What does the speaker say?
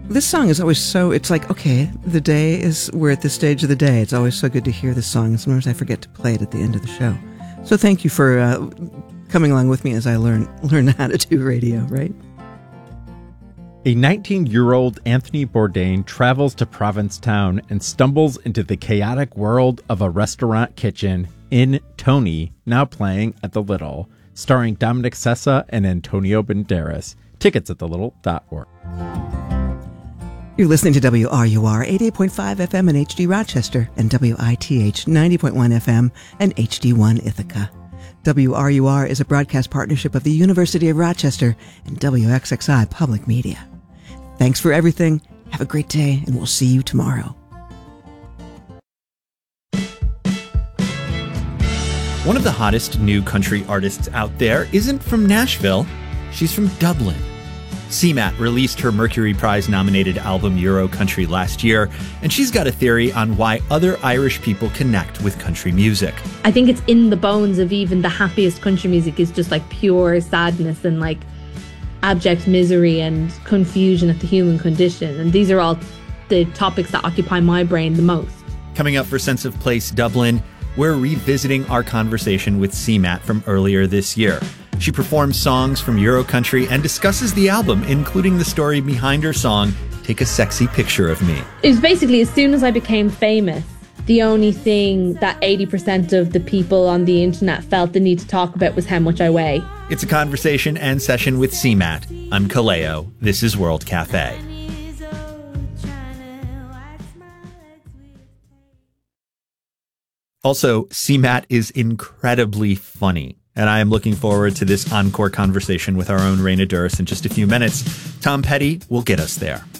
This song is always so, it's like, okay, we're at this stage of the day. It's always so good to hear this song. Sometimes I forget to play it at the end of the show. So thank you for coming along with me as I learn how to do radio, right? A 19-year-old Anthony Bourdain travels to Provincetown and stumbles into the chaotic world of a restaurant kitchen in Tony, now playing at the Little, starring Dominic Sessa and Antonio Banderas. Tickets at thelittle.org. You're listening to WRUR 88.5 FM in HD Rochester and WITH 90.1 FM and HD1 Ithaca. WRUR is a broadcast partnership of the University of Rochester and WXXI Public Media. Thanks for everything. Have a great day, and we'll see you tomorrow. One of the hottest new country artists out there isn't from Nashville. She's from Dublin. CMAT released her Mercury Prize-nominated album Euro Country last year, and she's got a theory on why other Irish people connect with country music. I think it's in the bones of even the happiest country music is just like pure sadness and like abject misery and confusion at the human condition. And these are all the topics that occupy my brain the most. Coming up for Sense of Place Dublin, we're revisiting our conversation with CMAT from earlier this year. She performs songs from Euro Country and discusses the album, including the story behind her song, Take a Sexy Picture of Me. It was basically, as soon as I became famous, the only thing that 80% of the people on the internet felt the need to talk about was how much I weigh. It's a conversation and session with CMAT. I'm Kaleo. This is World Cafe. Also, CMAT is incredibly funny, and I am looking forward to this encore conversation with our own Raina Douris in just a few minutes. Tom Petty will get us there.